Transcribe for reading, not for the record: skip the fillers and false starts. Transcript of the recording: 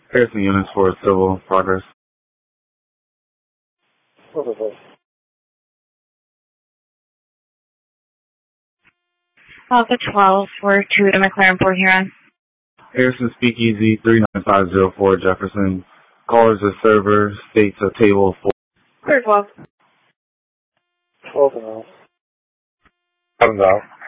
Harrison units for civil progress. Alpha 12 for 2 to McLaren Port Huron. Harrison Speakeasy 39504 Jefferson. Callers a server, states a table for. Clear 12. 12 and out. 7 out.